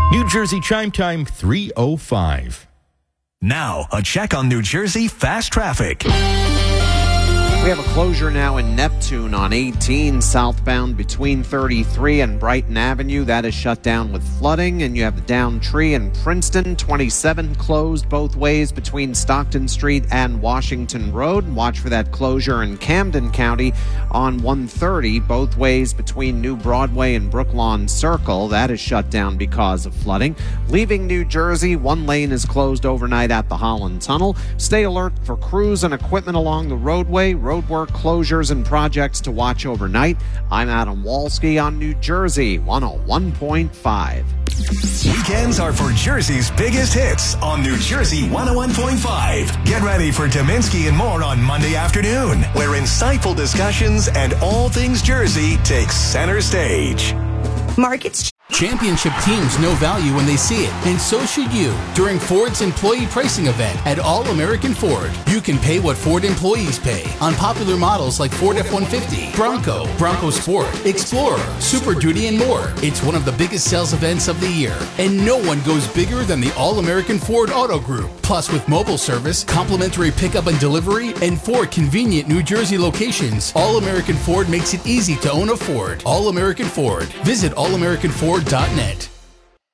New Jersey Chime Time 3:05. Now, a check on New Jersey fast traffic. We have a closure now in Neptune on 18 southbound between 33 and Brighton Avenue. That is shut down with flooding. And you have the Downtree in Princeton, 27 closed both ways between Stockton Street and Washington Road. Watch for that closure in Camden County on 130, both ways between New Broadway and Brooklawn Circle. That is shut down because of flooding. Leaving New Jersey, one lane is closed overnight at the Holland Tunnel. Stay alert for crews and equipment along the roadway. Roadwork closures and projects to watch overnight. I'm Adam Walski on New Jersey 101.5. Weekends are for Jersey's biggest hits on New Jersey 101.5. Get ready for Dominski and more on Monday afternoon, where insightful discussions and all things Jersey take center stage. Markets. Championship teams know value when they see it, and so should you. During Ford's employee pricing event at All-American Ford, you can pay what Ford employees pay on popular models like Ford F-150, Bronco, Bronco Sport, Explorer, Super Duty, and more. It's one of the biggest sales events of the year, and no one goes bigger than the All-American Ford Auto Group. Plus, with mobile service, complimentary pickup and delivery, and 4 convenient New Jersey locations, All-American Ford makes it easy to own a Ford. All-American Ford. Visit allamericanford.net.